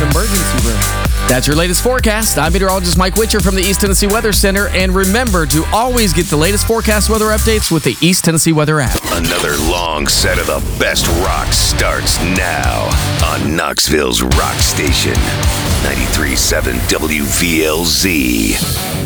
emergency room. That's your latest forecast. I'm meteorologist Mike Witcher from the East Tennessee Weather Center. And remember to always get the latest forecast weather updates with the East Tennessee Weather app. Another long set of the best rock starts now on Knoxville's Rock Station, 93.7 WVLZ.